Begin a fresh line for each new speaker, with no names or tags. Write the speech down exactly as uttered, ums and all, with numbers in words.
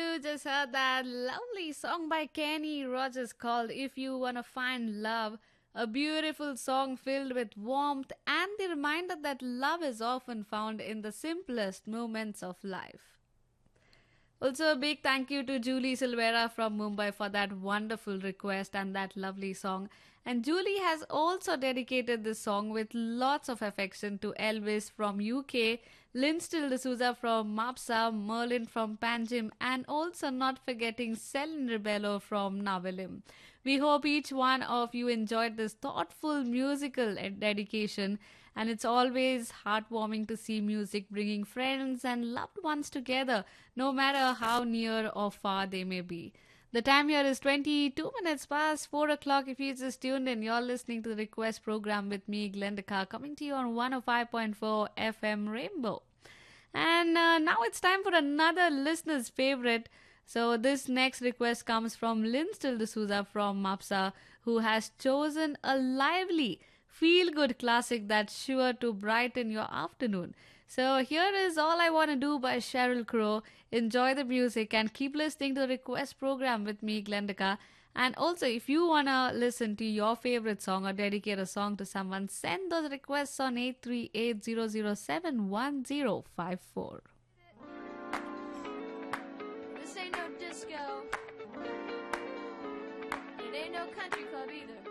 you just heard that lovely song by Kenny Rogers called If You Wanna Find Love. A beautiful song filled with warmth and the reminder that love is often found in the simplest moments of life. Also, a big thank you to Julie Silvera from Mumbai for that wonderful request and that lovely song. And Julie has also dedicated this song with lots of affection to Elvis from U K, Linstil D'Souza from Mapsa, Merlin from Panjim, and also not forgetting Selin Rebello from Navilim. We hope each one of you enjoyed this thoughtful musical dedication, and it's always heartwarming to see music bringing friends and loved ones together, no matter how near or far they may be. The time here is twenty-two minutes past four o'clock. If you just tuned in, you're listening to the Request program with me, Glendaka, coming to you on one oh five point four F M Rainbow. And uh, now it's time for another listener's favorite. So this next request comes from Linstil D'Souza from Mapsa, who has chosen a lively, feel-good classic that's sure to brighten your afternoon. So here is All I Wanna Do by Sheryl Crow. Enjoy the music and keep listening to the Request program with me, Glendaka. And also, if you wanna listen to your favorite song or dedicate a song to someone, send those requests on eight three eight zero zero seven one zero five four.
This ain't no disco. It ain't no country club either.